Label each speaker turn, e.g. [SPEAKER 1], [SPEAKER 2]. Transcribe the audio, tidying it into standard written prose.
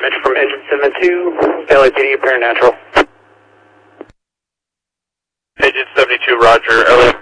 [SPEAKER 1] damage from engine 72, LAPD apparent natural.
[SPEAKER 2] Engine 72, roger, LAPD